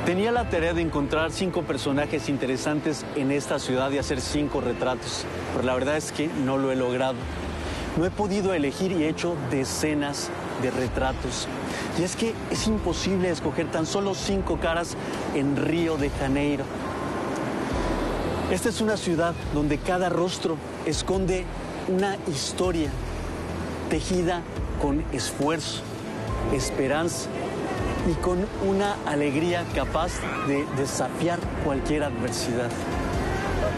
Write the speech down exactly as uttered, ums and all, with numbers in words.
Tenía la tarea de encontrar cinco personajes interesantes en esta ciudad y hacer cinco retratos, pero la verdad es que no lo he logrado. No he podido elegir y he hecho decenas de retratos. Y es que es imposible escoger tan solo cinco caras en Río de Janeiro. Esta es una ciudad donde cada rostro esconde una historia tejida con esfuerzo, esperanza y con una alegría capaz de desafiar cualquier adversidad.